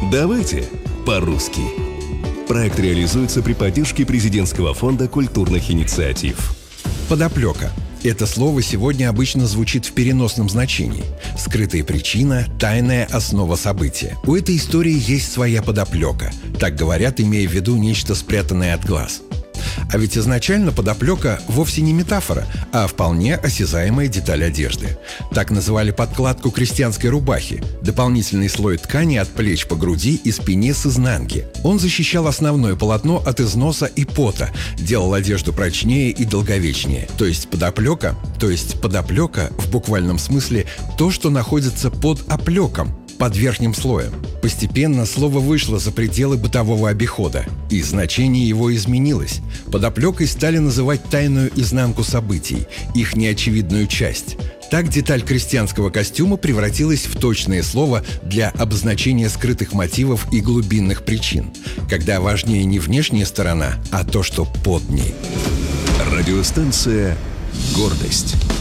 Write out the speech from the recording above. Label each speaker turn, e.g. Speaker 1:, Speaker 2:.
Speaker 1: Давайте по-русски. Проект реализуется при поддержке Президентского фонда культурных инициатив.
Speaker 2: Подоплека. Это слово сегодня обычно звучит в переносном значении. Скрытая причина, тайная основа события. У этой истории есть своя подоплека. Так говорят, имея в виду нечто спрятанное от глаз. А ведь изначально подоплека вовсе не метафора, а вполне осязаемая деталь одежды. Так называли подкладку крестьянской рубахи – дополнительный слой ткани от плеч по груди и спине с изнанки. Он защищал основное полотно от износа и пота, делал одежду прочнее и долговечнее. То есть подоплека в буквальном смысле то, что находится под оплеком, под верхним слоем. Постепенно слово вышло за пределы бытового обихода, и значение его изменилось. Подоплекой стали называть тайную изнанку событий, их неочевидную часть. Так деталь крестьянского костюма превратилась в точное слово для обозначения скрытых мотивов и глубинных причин, когда важнее не внешняя сторона, а то, что под ней.
Speaker 1: Радиостанция «Гордость».